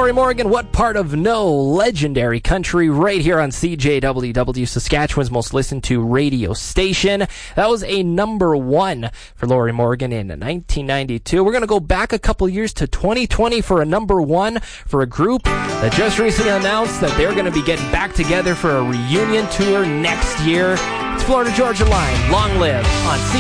Lori Morgan, What Part of No, legendary country right here on CJWW, Saskatchewan's most listened to radio station. That was a number one for Lori Morgan in 1992. We're going to go back a couple years to 2020 for a number one for a group that just recently announced that they're going to be getting back together for a reunion tour next year. It's Florida Georgia Line, Long Live on